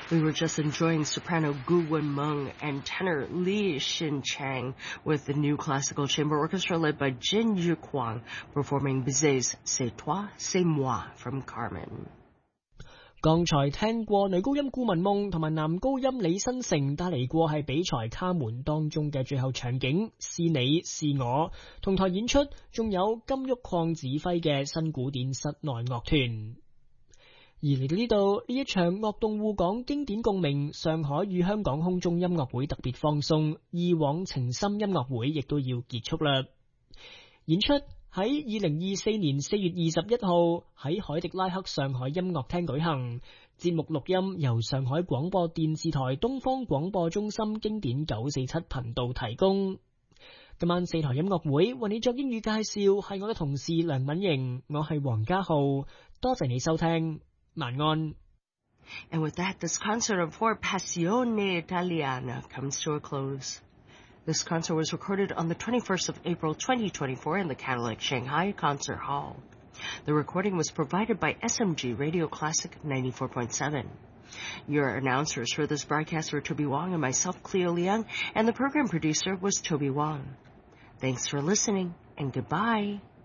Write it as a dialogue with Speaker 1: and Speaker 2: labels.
Speaker 1: We were just enjoying soprano Gu Wenmeng and tenor Li Xinchang with the new classical chamber orchestra led by Jin Yuquang performing Bizet's C'est toi, c'est moi from Carmen。
Speaker 2: 剛才聽過女高音顧文夢同埋男高音李新成帶嚟過係比賽卡門當中嘅最後場景，是你是我，同台演出仲有金玉礦指揮嘅新古典室內樂團。而嚟到呢度，呢一場樂動滬港經典共鳴上海與香港空中音樂會特別放送以往情深音樂會亦都要結束啦。演出喺2024年4月21號喺海迪拉克上海音樂廳舉行，節目錄音由上海廣播電視台東方廣播中心經典947頻道提供。今晚4台音樂會為你作英語介紹係我嘅同事梁敏瑩，我係黃家浩，多謝你收聽，晚安。
Speaker 1: And with that, this concert of For Passione Italiana comes to a close.This concert was recorded on the 21st of April 2024 in the Cadillac Shanghai Concert Hall. The recording was provided by SMG Radio Classic 94.7. Your announcers for this broadcast were Toby Wong and myself, Cleo Liang, and the program producer was Toby Wong. Thanks for listening, and goodbye.